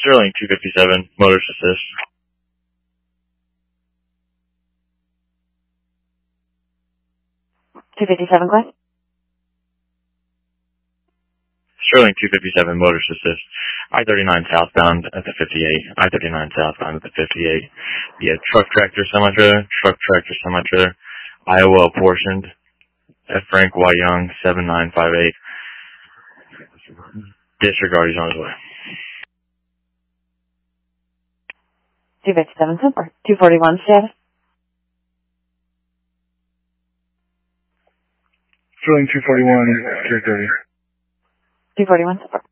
Sterling 257, motorist assist. $257, go ahead. Sterling 257, motorist assist. I-39 southbound at the 58. I-39 southbound at the 58. Yeah, truck tractor semi-trailer. Iowa apportioned. F. Frank Y. Young 7958. Disregard, he's on his way. 257, or 241 status. Sterling 241, 330. 241,